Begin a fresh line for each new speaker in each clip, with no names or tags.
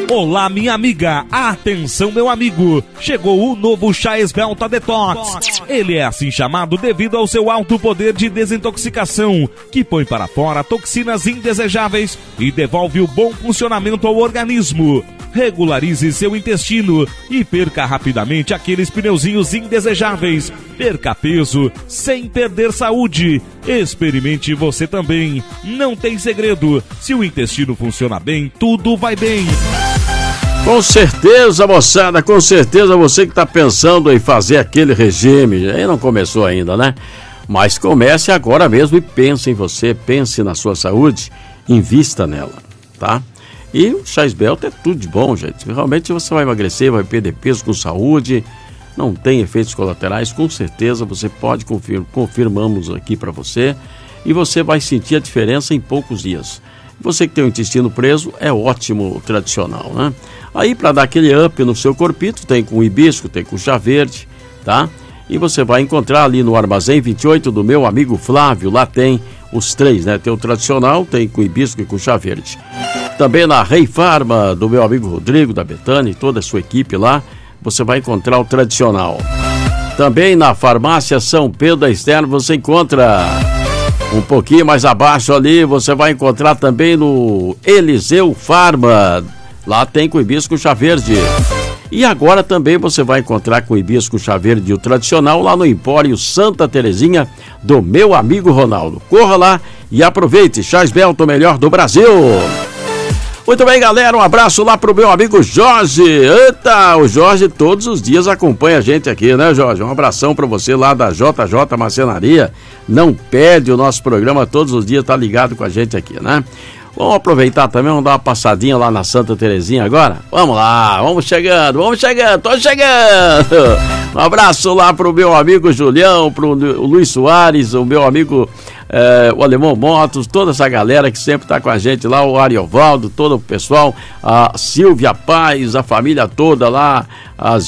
Olá, minha amiga. Atenção, meu amigo. Chegou o novo chá Esbelta Detox. Ele é assim chamado devido ao seu alto poder de desintoxicação, que põe para fora toxinas indesejáveis e devolve o bom funcionamento ao organismo. Regularize seu intestino e perca rapidamente aqueles pneuzinhos indesejáveis. Perca peso sem perder saúde. Experimente você também. Não tem segredo. Se o intestino funciona bem, tudo vai bem.
Com certeza, moçada, com certeza você que está pensando em fazer aquele regime, aí não começou ainda, né? Mas comece agora mesmo e pense em você, pense na sua saúde, invista nela, tá? E o chá Esbelta é tudo de bom, gente. Realmente você vai emagrecer, vai perder peso com saúde, não tem efeitos colaterais, com certeza você pode confirmamos aqui para você e você vai sentir a diferença em poucos dias. Você que tem o intestino preso, é ótimo o tradicional, né? Aí para dar aquele up no seu corpito, tem com hibisco, tem com chá verde, tá? E você vai encontrar ali no Armazém 28 do meu amigo Flávio, lá tem os três, né? Tem o tradicional, tem com hibisco e com chá verde. Também na Rei Farma, do meu amigo Rodrigo, da Betânia e toda a sua equipe lá, você vai encontrar o tradicional. Também na Farmácia São Pedro da Externa você encontra, um pouquinho mais abaixo ali, você vai encontrar também no Eliseu Farma. Lá tem com hibisco chá verde. E agora também você vai encontrar com hibisco chá verde o tradicional lá no Empório Santa Terezinha do meu amigo Ronaldo. Corra lá e aproveite. Chá Esbelta, o melhor do Brasil. Muito bem, galera, um abraço lá pro meu amigo Jorge. Eita, o Jorge todos os dias acompanha a gente aqui, né, Jorge? Um abração pra você lá da JJ Marcenaria. Não perde o nosso programa, todos os dias tá ligado com a gente aqui, né? Vamos aproveitar também, vamos dar uma passadinha lá na Santa Terezinha agora? Vamos lá, vamos chegando, tô chegando! Um abraço lá pro meu amigo Julião, pro Luiz Soares, o meu amigo o Alemão Motos, toda essa galera que sempre tá com a gente lá, o Ariovaldo, todo o pessoal, a Silvia Paz, a família toda lá, a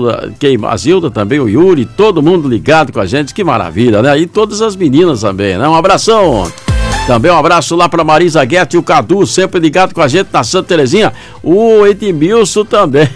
Zilda também, o Yuri, todo mundo ligado com a gente, que maravilha, né? E todas as meninas também, né? Um abração! Também um abraço lá para Marisa Guetti e o Cadu, sempre ligado com a gente na Santa Terezinha. O Edmilson também.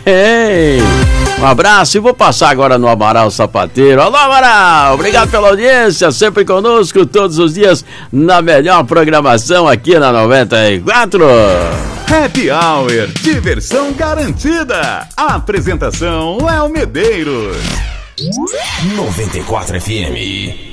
Um abraço e vou passar agora no Amaral Sapateiro. Alô, Amaral! Obrigado pela audiência, sempre conosco, todos os dias, na melhor programação aqui na 94.
Happy Hour, diversão garantida. A apresentação Léo Medeiros.
94 FM.